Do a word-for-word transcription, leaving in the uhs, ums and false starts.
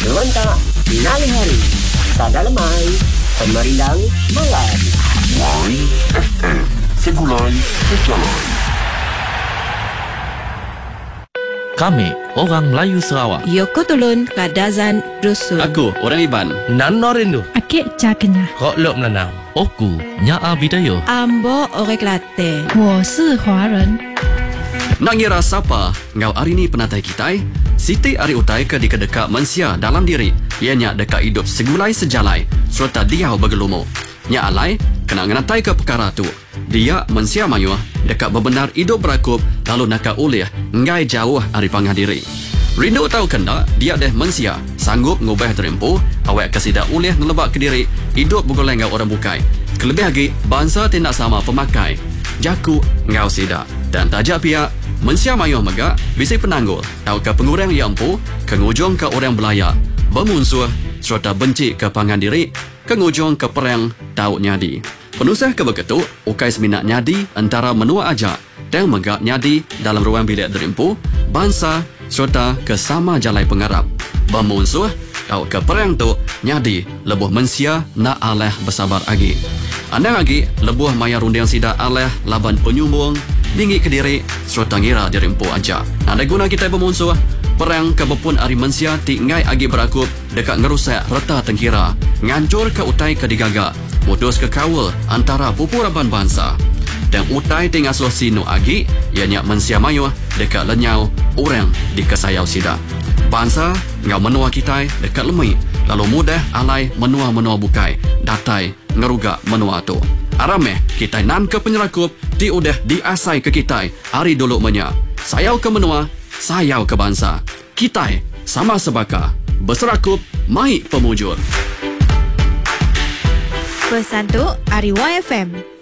Serentak Finale Hari Sada Lemai Pemerindang Malam Y F M Segulai Sejalan. Kami, orang Melayu Sarawak. Yoko Tulun Kadazan Dusun. Aku, orang Iban. Nan Rindu. Akik Cakenya. Kok Lok Melanau. Oku, Nyaa Bidaya. Ambo Orek Latte. 我是华人。 Nak ngira siapa ngau hari ni penatai kita? Siti ari utai ke dikadeka mensia dalam diri. Ianya dekat hidup segulai sejalai serta dia bergelumu. Nya alai kena ngenatai ke perkara tu. Dia mensia mayuh dekat bebenar hidup berakup lalu nakak ulih ngai jauh ari pangah diri. Rindu tahu kena dia deh mensia sanggup ngubah terempu awak kesidak ulih ngelebak ke diri hidup bergoleng ngau orang bukai. Kelebih lagi bangsa tindak sama pemakai. Jaku ngau sida dan tajak pihak mensia mayuh megak bisi penanggul tahu ke pengurang yang empu kengujung ke orang belaya bermunsuh serta benci ke pangan diri kengujung ke perang tahu nyadi penusah ke begitu ukai seminat nyadi antara menua aja dan megak nyadi dalam ruang bilik derimpu bangsa serta ke sama jalai pengarap bermunsuh tahu ke perang tu nyadi lebuh mensia nak aleh bersabar lagi anda lagi lebuh maya rundiang sida aleh laban penyumbung tinggi ke diri serta ngira dirimpu aja. Ada guna kita bermunsuh perang kebepun ari mensia ti ngai agi berakup dekat ngerusak reta tengkira ngancur ke utai ke digaga mutus ke kawal antara pupuraban bangsa dan utai ti ngasuh sino agi ianya mensia mayuh dekat lenyau orang di kesayau sida bangsa ngau menua kita dekat lemai lalu mudah alai menua-menua bukai datai ngerugak menua tu arameh kita nan ke penyerakup ti udah diasai ke kita hari dulu menya sayau ke menua sayau ke bangsa kita sama sebaka berserakup mai pemujur Pesan tu Ari Y F M